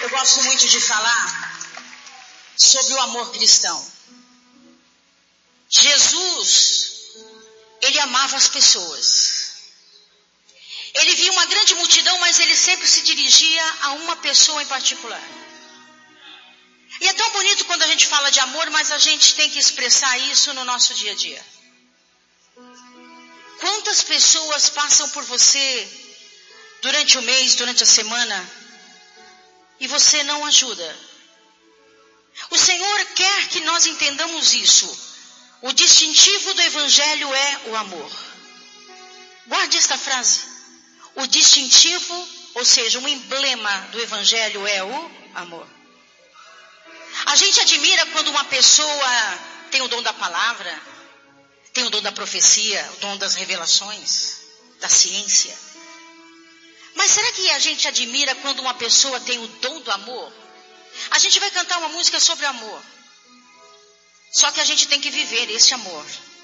gosto muito de falar sobre o amor cristão. Jesus, ele amava as pessoas. Ele via uma grande multidão, mas ele sempre se dirigia a uma pessoa em particular. E é tão bonito quando a gente fala de amor, mas a gente tem que expressar isso no nosso dia a dia. Quantas pessoas passam por você durante o mês, durante a semana, e você não ajuda? O Senhor quer que nós entendamos isso. O distintivo do Evangelho é o amor. Guarde esta frase. O distintivo, ou seja, um emblema do Evangelho é o amor. A gente admira quando uma pessoa tem o dom da palavra, tem o dom da profecia, o dom das revelações, da ciência. Mas será que a gente admira quando uma pessoa tem o dom do amor? A gente vai cantar uma música sobre amor. Só que a gente tem que viver esse amor.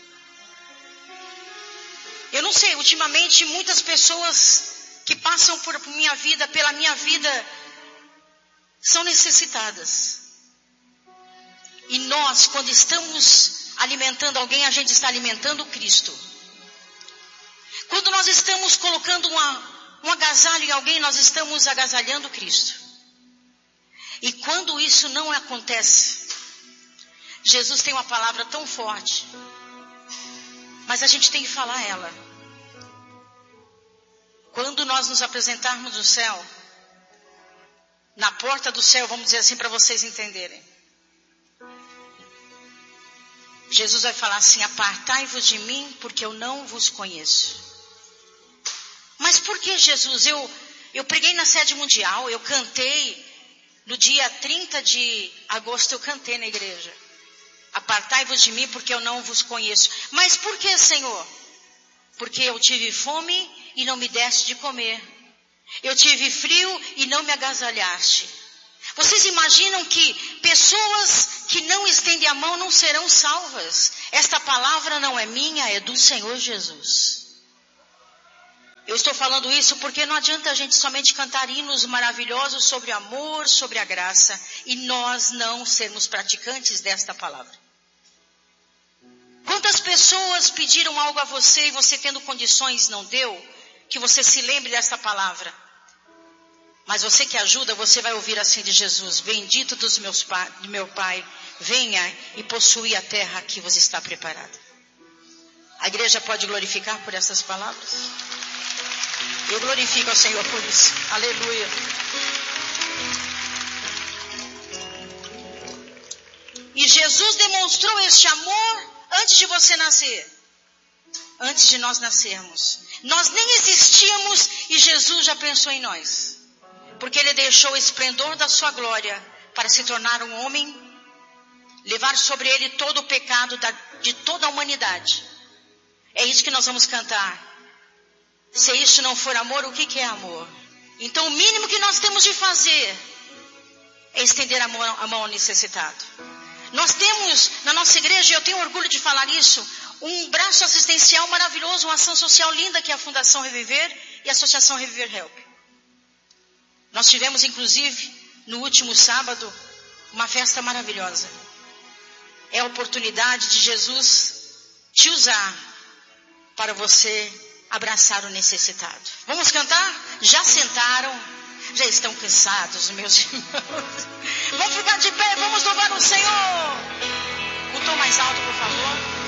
Eu não sei, ultimamente muitas pessoas que passam pela minha vida, são necessitadas. E nós, quando estamos alimentando alguém, a gente está alimentando Cristo. Quando nós estamos colocando um agasalho em alguém, nós estamos agasalhando Cristo. E quando isso não acontece, Jesus tem uma palavra tão forte, mas a gente tem que falar ela. Quando nós nos apresentarmos no céu, na porta do céu, vamos dizer assim para vocês entenderem, Jesus vai falar assim: apartai-vos de mim, porque eu não vos conheço. Mas por que, Jesus? Eu preguei na sede mundial, eu cantei, no dia 30 de agosto eu cantei na igreja. Apartai-vos de mim, porque eu não vos conheço. Mas por que, Senhor? Porque eu tive fome e não me deste de comer. Eu tive frio e não me agasalhaste. Vocês imaginam que pessoas que não estendem a mão não serão salvas? Esta palavra não é minha, é do Senhor Jesus. Eu estou falando isso porque não adianta a gente somente cantar hinos maravilhosos sobre amor, sobre a graça, e nós não sermos praticantes desta palavra. Quantas pessoas pediram algo a você e você, tendo condições, não deu? Que você se lembre desta palavra. Mas você que ajuda, você vai ouvir assim de Jesus: bendito do meu Pai, venha e possui a terra que vos está preparada. A igreja pode glorificar por essas palavras? Eu glorifico ao Senhor por isso. Aleluia. E Jesus demonstrou este amor antes de você nascer. Antes de nós nascermos. Nós nem existíamos e Jesus já pensou em nós. Porque Ele deixou o esplendor da sua glória para se tornar um homem, levar sobre Ele todo o pecado de toda a humanidade. É isso que nós vamos cantar. Se isso não for amor, o que é amor? Então o mínimo que nós temos de fazer é estender a mão ao necessitado. Nós temos na nossa igreja, eu tenho orgulho de falar isso, um braço assistencial maravilhoso, uma ação social linda que é a Fundação Reviver e a Associação Reviver Help. Nós tivemos inclusive no último sábado uma festa maravilhosa. É a oportunidade de Jesus te usar para você abraçar o necessitado. Vamos cantar? Já sentaram? Já estão cansados, meus irmãos? Vamos ficar de pé, vamos louvar o Senhor. Um tom mais alto, por favor.